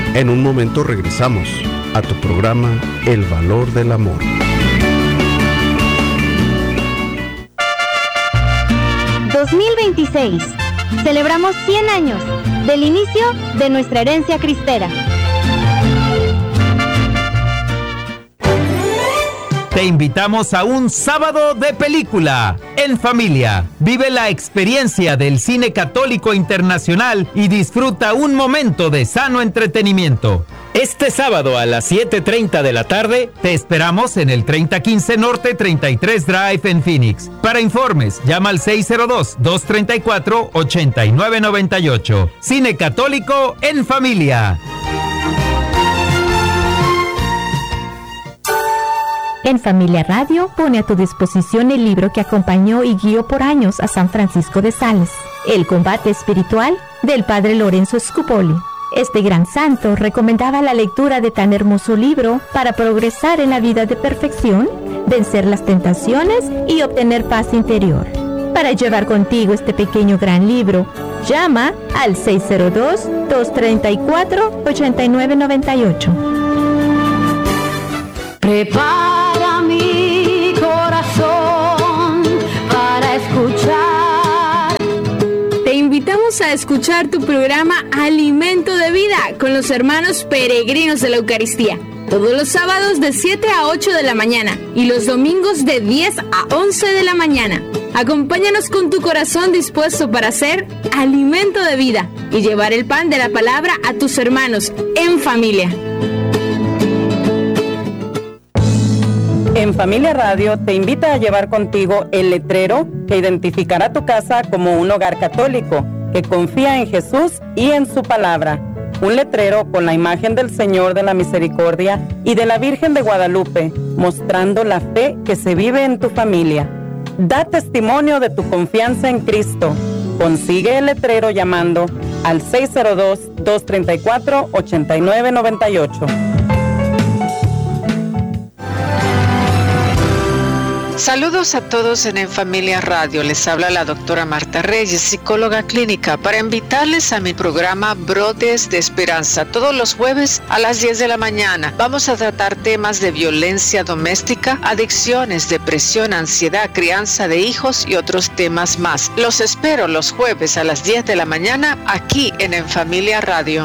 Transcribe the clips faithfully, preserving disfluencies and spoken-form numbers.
En un momento regresamos a tu programa El Valor del Amor. dos mil veintiséis. Celebramos cien años del inicio de nuestra herencia cristera. Te invitamos a un sábado de película en familia. Vive la experiencia del cine católico internacional y disfruta un momento de sano entretenimiento. Este sábado a las siete treinta de la tarde te esperamos en el treinta quince Norte treinta y tres Drive en Phoenix. Para informes, llama al seis cero dos, dos tres cuatro, ocho nueve nueve ocho. Cine católico en familia. En Familia Radio pone a tu disposición el libro que acompañó y guió por años a San Francisco de Sales, El combate espiritual del Padre Lorenzo Scupoli. Este gran santo recomendaba la lectura de tan hermoso libro para progresar en la vida de perfección, vencer las tentaciones y obtener paz interior. Para llevar contigo este pequeño gran libro, llama al seis cero dos, dos tres cuatro, ocho nueve nueve ocho. Prepara mi corazón para escuchar. Te invitamos a escuchar tu programa Alimento de Vida con los hermanos peregrinos de la Eucaristía. Todos los sábados de siete a ocho de la mañana y los domingos de diez a once de la mañana. Acompáñanos con tu corazón dispuesto para hacer alimento de vida y llevar el pan de la palabra a tus hermanos en familia. En Familia Radio te invita a llevar contigo el letrero que identificará tu casa como un hogar católico que confía en Jesús y en su palabra. Un letrero con la imagen del Señor de la Misericordia y de la Virgen de Guadalupe, mostrando la fe que se vive en tu familia. Da testimonio de tu confianza en Cristo. Consigue el letrero llamando al seis cero dos, dos tres cuatro, ocho nueve nueve ocho. Saludos a todos en En Familia Radio. Les habla la doctora Marta Reyes, psicóloga clínica, para invitarles a mi programa Brotes de Esperanza. Todos los jueves a las diez de la mañana vamos a tratar temas de violencia doméstica, adicciones, depresión, ansiedad, crianza de hijos y otros temas más. Los espero los jueves a las diez de la mañana aquí en En Familia Radio.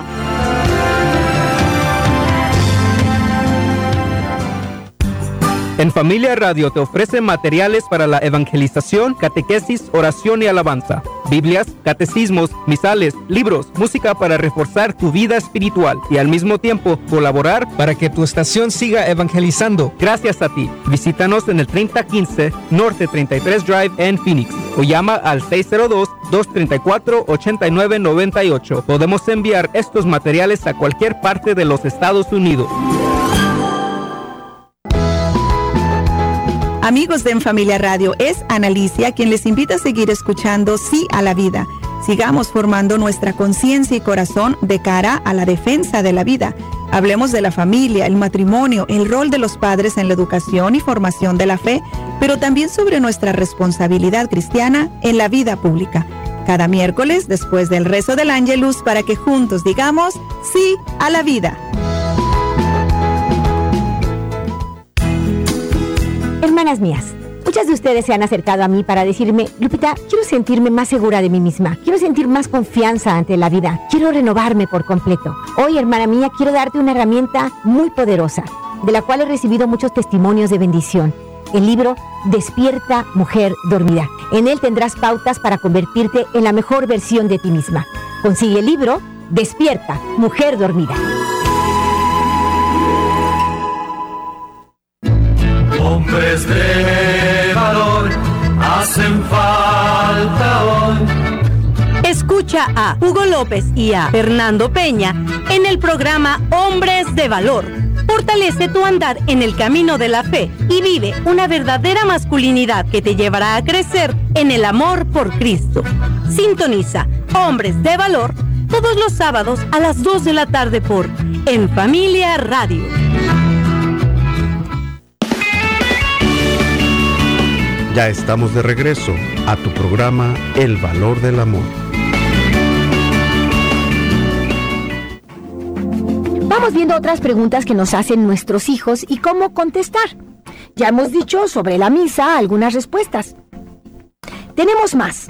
En Familia Radio te ofrece materiales para la evangelización, catequesis, oración y alabanza, Biblias, catecismos, misales, libros, música para reforzar tu vida espiritual y al mismo tiempo colaborar para que tu estación siga evangelizando. Gracias a ti. Visítanos en el treinta quince Norte treinta y tres Drive en Phoenix o llama al seis cero dos, dos tres cuatro, ocho nueve nueve ocho. Podemos enviar estos materiales a cualquier parte de los Estados Unidos. Amigos de En Familia Radio, es Ana Alicia quien les invita a seguir escuchando Sí a la Vida. Sigamos formando nuestra conciencia y corazón de cara a la defensa de la vida. Hablemos de la familia, el matrimonio, el rol de los padres en la educación y formación de la fe, pero también sobre nuestra responsabilidad cristiana en la vida pública. Cada miércoles, después del rezo del Ángelus, para que juntos digamos Sí a la Vida. Hermanas mías, muchas de ustedes se han acercado a mí para decirme: Lupita, quiero sentirme más segura de mí misma, quiero sentir más confianza ante la vida, quiero renovarme por completo. Hoy, hermana mía, quiero darte una herramienta muy poderosa, de la cual he recibido muchos testimonios de bendición. El libro Despierta, Mujer Dormida. En él tendrás pautas para convertirte en la mejor versión de ti misma. Consigue el libro Despierta, Mujer Dormida. Hombres de valor hacen falta hoy. Escucha a Hugo López y a Fernando Peña en el programa Hombres de Valor. Fortalece tu andar en el camino de la fe y vive una verdadera masculinidad que te llevará a crecer en el amor por Cristo. Sintoniza Hombres de Valor todos los sábados a las dos de la tarde por En Familia Radio. Ya estamos de regreso a tu programa El Valor del Amor. Sigamos viendo otras preguntas que nos hacen nuestros hijos y cómo contestar. Ya hemos dicho sobre la misa algunas respuestas. Tenemos más.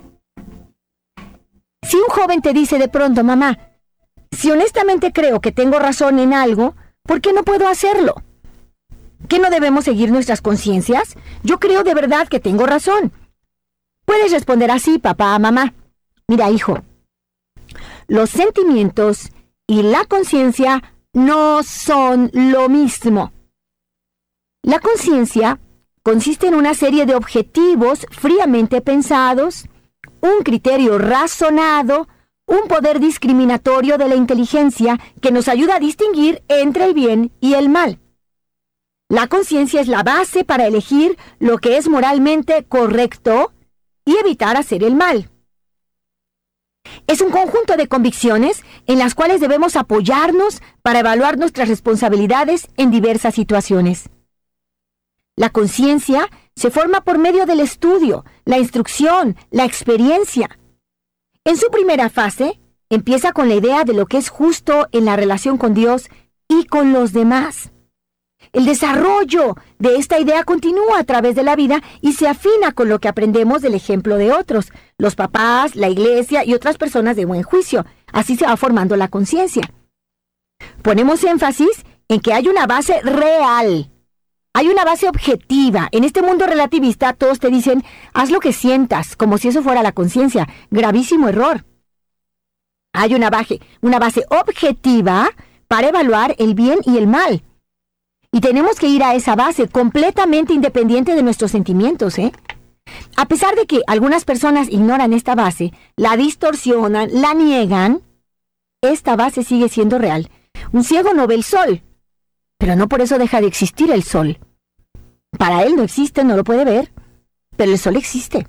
Si un joven te dice de pronto, mamá, si honestamente creo que tengo razón en algo, ¿por qué no puedo hacerlo? ¿Qué no debemos seguir nuestras conciencias? Yo creo de verdad que tengo razón. Puedes responder así, papá, mamá. Mira, hijo, los sentimientos y la conciencia no son lo mismo. La conciencia consiste en una serie de objetivos fríamente pensados, un criterio razonado, un poder discriminatorio de la inteligencia que nos ayuda a distinguir entre el bien y el mal. La conciencia es la base para elegir lo que es moralmente correcto y evitar hacer el mal. Es un conjunto de convicciones en las cuales debemos apoyarnos para evaluar nuestras responsabilidades en diversas situaciones. La conciencia se forma por medio del estudio, la instrucción, la experiencia. En su primera fase, empieza con la idea de lo que es justo en la relación con Dios y con los demás. El desarrollo de esta idea continúa a través de la vida y se afina con lo que aprendemos del ejemplo de otros, los papás, la iglesia y otras personas de buen juicio. Así se va formando la conciencia. Ponemos énfasis en que hay una base real. Hay una base objetiva. En este mundo relativista todos te dicen, haz lo que sientas, como si eso fuera la conciencia. Gravísimo error. Hay una base, una base objetiva para evaluar el bien y el mal. Y tenemos que ir a esa base completamente independiente de nuestros sentimientos, ¿eh? A pesar de que algunas personas ignoran esta base, la distorsionan, la niegan, esta base sigue siendo real. Un ciego no ve el sol, pero no por eso deja de existir el sol. Para él no existe, no lo puede ver, pero el sol existe.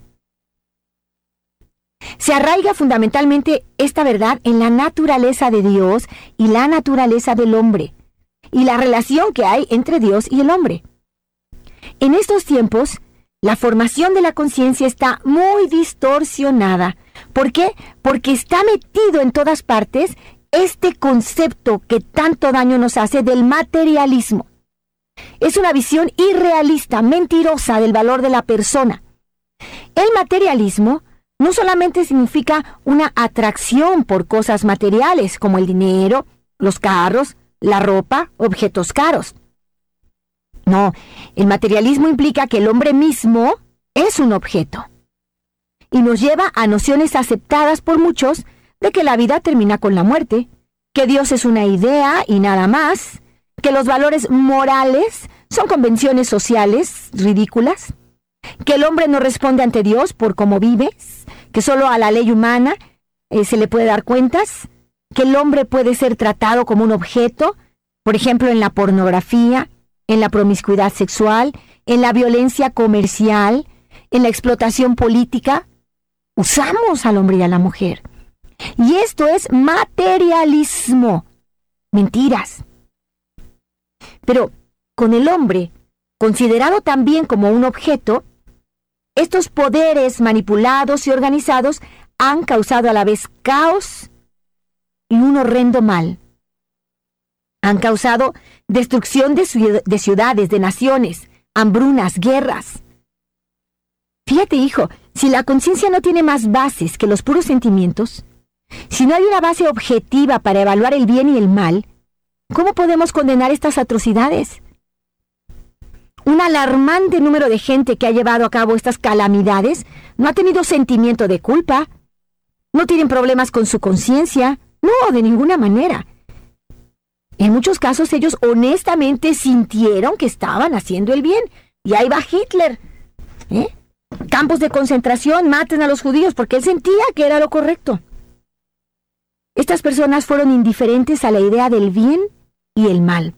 Se arraiga fundamentalmente esta verdad en la naturaleza de Dios y la naturaleza del hombre, y la relación que hay entre Dios y el hombre. En estos tiempos, la formación de la conciencia está muy distorsionada. ¿Por qué? Porque está metido en todas partes este concepto que tanto daño nos hace del materialismo. Es una visión irrealista, mentirosa del valor de la persona. El materialismo no solamente significa una atracción por cosas materiales como el dinero, los carros, la ropa, objetos caros. No, el materialismo implica que el hombre mismo es un objeto. Y nos lleva a nociones aceptadas por muchos de que la vida termina con la muerte, que Dios es una idea y nada más, que los valores morales son convenciones sociales ridículas, que el hombre no responde ante Dios por cómo vives, que solo a la ley humana eh, se le puede dar cuentas, que el hombre puede ser tratado como un objeto, por ejemplo en la pornografía, en la promiscuidad sexual, en la violencia comercial, en la explotación política. Usamos al hombre y a la mujer. Y esto es materialismo. Mentiras. Pero con el hombre, considerado también como un objeto, estos poderes manipulados y organizados han causado a la vez caos y un horrendo mal. Han causado destrucción de, ciud- de ciudades, de naciones, hambrunas, guerras. Fíjate, hijo, si la conciencia no tiene más bases que los puros sentimientos, si no hay una base objetiva para evaluar el bien y el mal, ¿cómo podemos condenar estas atrocidades? Un alarmante número de gente que ha llevado a cabo estas calamidades no ha tenido sentimiento de culpa, no tienen problemas con su conciencia, no, de ninguna manera. En muchos casos ellos honestamente sintieron que estaban haciendo el bien. Y ahí va Hitler, ¿eh? Campos de concentración, maten a los judíos, porque él sentía que era lo correcto. Estas personas fueron indiferentes a la idea del bien y el mal.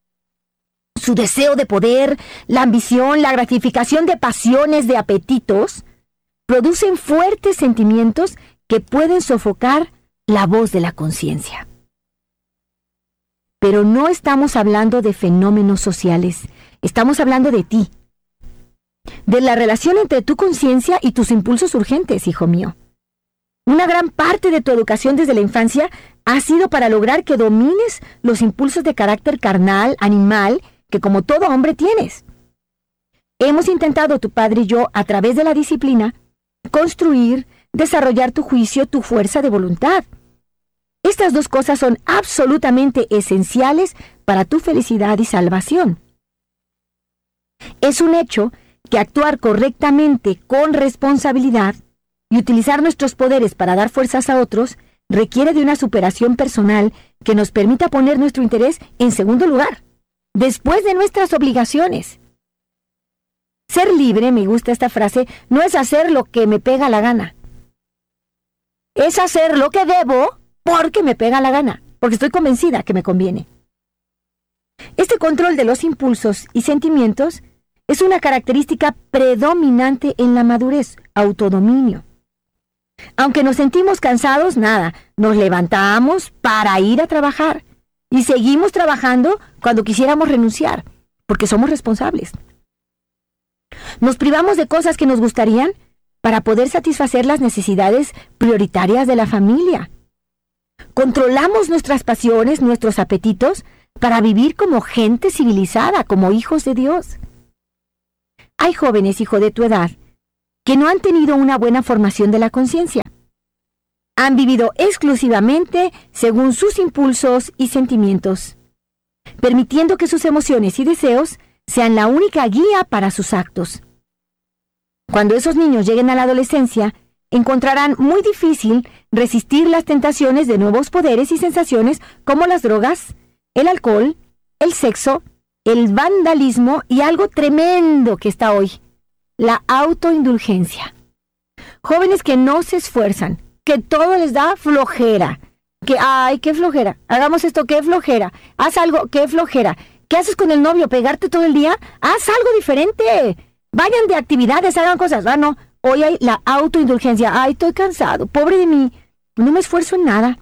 Su deseo de poder, la ambición, la gratificación de pasiones, de apetitos, producen fuertes sentimientos que pueden sofocar la voz de la conciencia. Pero no estamos hablando de fenómenos sociales, estamos hablando de ti, de la relación entre tu conciencia y tus impulsos urgentes, hijo mío. Una gran parte de tu educación desde la infancia ha sido para lograr que domines los impulsos de carácter carnal, animal, que como todo hombre tienes. Hemos intentado, tu padre y yo, a través de la disciplina, construir, desarrollar tu juicio, tu fuerza de voluntad. Estas dos cosas son absolutamente esenciales para tu felicidad y salvación. Es un hecho que actuar correctamente con responsabilidad y utilizar nuestros poderes para dar fuerzas a otros requiere de una superación personal que nos permita poner nuestro interés en segundo lugar, después de nuestras obligaciones. Ser libre, me gusta esta frase, no es hacer lo que me pega la gana. Es hacer lo que debo porque me pega la gana, porque estoy convencida que me conviene. Este control de los impulsos y sentimientos es una característica predominante en la madurez, autodominio. Aunque nos sentimos cansados, nada, nos levantamos para ir a trabajar y seguimos trabajando cuando quisiéramos renunciar, porque somos responsables. Nos privamos de cosas que nos gustarían para poder satisfacer las necesidades prioritarias de la familia. Controlamos nuestras pasiones, nuestros apetitos, para vivir como gente civilizada, como hijos de Dios. Hay jóvenes, hijo de tu edad, que no han tenido una buena formación de la conciencia. Han vivido exclusivamente según sus impulsos y sentimientos, permitiendo que sus emociones y deseos sean la única guía para sus actos. Cuando esos niños lleguen a la adolescencia, encontrarán muy difícil resistir las tentaciones de nuevos poderes y sensaciones como las drogas, el alcohol, el sexo, el vandalismo y algo tremendo que está hoy, la autoindulgencia. Jóvenes que no se esfuerzan, que todo les da flojera, que ay, qué flojera, hagamos esto, qué flojera, haz algo, qué flojera. ¿Qué haces con el novio? ¿Pegarte todo el día? Haz algo diferente. Vayan de actividades, hagan cosas. Ah, no, hoy hay la autoindulgencia. Ay, estoy cansado, pobre de mí, no me esfuerzo en nada.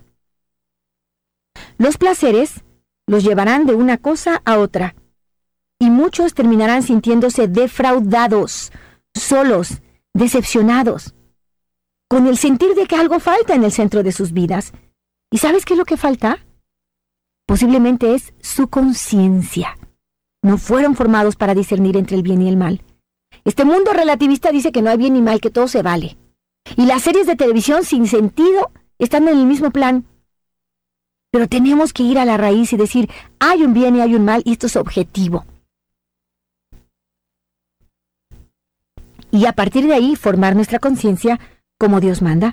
Los placeres los llevarán de una cosa a otra, y muchos terminarán sintiéndose defraudados, solos, decepcionados, con el sentir de que algo falta en el centro de sus vidas. ¿Y sabes qué es lo que falta? Posiblemente es su conciencia. No fueron formados para discernir entre el bien y el mal. Este mundo relativista dice que no hay bien ni mal, que todo se vale. Y las series de televisión sin sentido están en el mismo plan. Pero tenemos que ir a la raíz y decir, hay un bien y hay un mal, y esto es objetivo. Y a partir de ahí formar nuestra conciencia como Dios manda.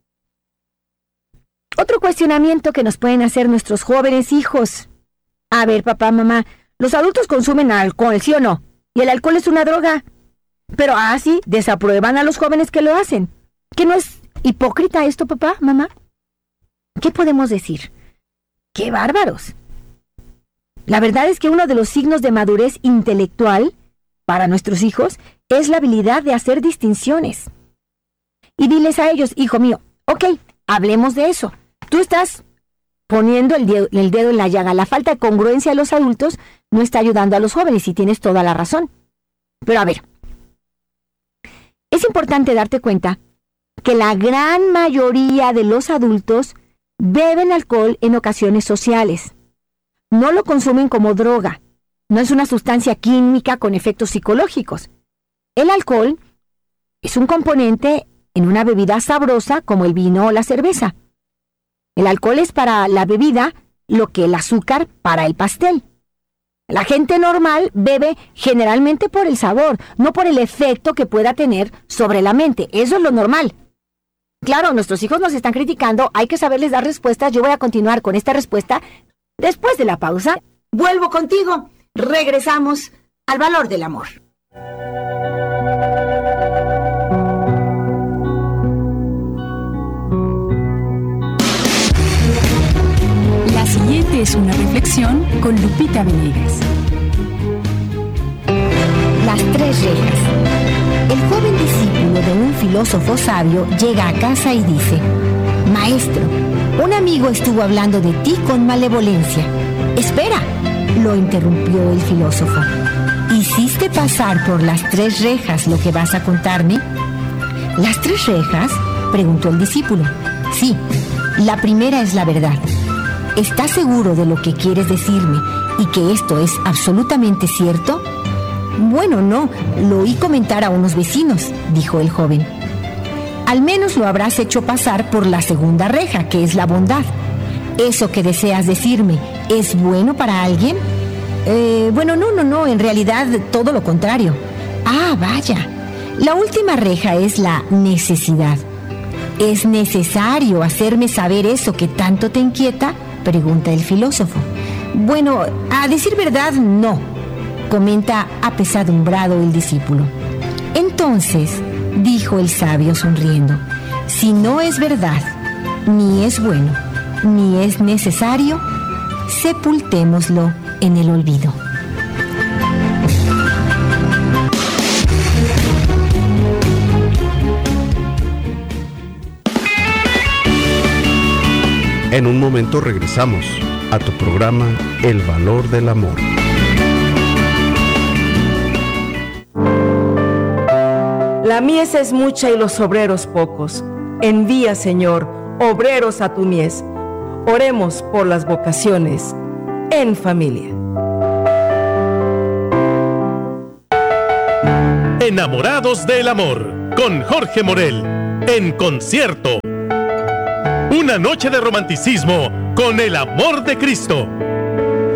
Otro cuestionamiento que nos pueden hacer nuestros jóvenes hijos. A ver, papá, mamá, los adultos consumen alcohol, ¿sí o no? Y el alcohol es una droga. Pero, ah, sí, desaprueban a los jóvenes que lo hacen. ¿Que no es hipócrita esto, papá, mamá? ¿Qué podemos decir? ¡Qué bárbaros! La verdad es que uno de los signos de madurez intelectual para nuestros hijos es la habilidad de hacer distinciones. Y diles a ellos, hijo mío, ok, hablemos de eso. Tú estás poniendo el dedo, el dedo en la llaga. La falta de congruencia de los adultos no está ayudando a los jóvenes y tienes toda la razón. Pero a ver, es importante darte cuenta que la gran mayoría de los adultos beben alcohol en ocasiones sociales. No lo consumen como droga. No es una sustancia química con efectos psicológicos. El alcohol es un componente en una bebida sabrosa como el vino o la cerveza. El alcohol es para la bebida lo que el azúcar para el pastel. La gente normal bebe generalmente por el sabor, no por el efecto que pueda tener sobre la mente. Eso es lo normal. Claro, nuestros hijos nos están criticando, hay que saberles dar respuestas. Yo voy a continuar con esta respuesta después de la pausa. Vuelvo contigo. Regresamos al valor del amor. La siguiente es una reflexión con Lupita Venegas. Las tres rejas. El joven discípulo de un filósofo sabio llega a casa y dice: Maestro, un amigo estuvo hablando de ti con malevolencia. Espera, lo interrumpió el filósofo. ¿Hiciste pasar por las tres rejas lo que vas a contarme? Las tres rejas preguntó el discípulo. Sí, la primera es la verdad. ¿Estás seguro de lo que quieres decirme y que esto es absolutamente cierto? Bueno, no, lo oí comentar a unos vecinos, dijo el joven. Al menos lo habrás hecho pasar por la segunda reja, que es la bondad. ¿Eso que deseas decirme es bueno para alguien? Eh, bueno, no, no, no, en realidad todo lo contrario. Ah, vaya. La última reja es la necesidad. ¿Es necesario hacerme saber eso que tanto te inquieta?, pregunta el filósofo. Bueno, a decir verdad, no, comenta apesadumbrado el discípulo. Entonces, dijo el sabio sonriendo, si no es verdad, ni es bueno, ni es necesario, sepultémoslo en el olvido. En un momento regresamos a tu programa El Valor del Amor. La mies es mucha y los obreros pocos. Envía, Señor, obreros a tu mies. Oremos por las vocaciones en familia. Enamorados del Amor, con Jorge Morel, en concierto. Una noche de romanticismo con el amor de Cristo.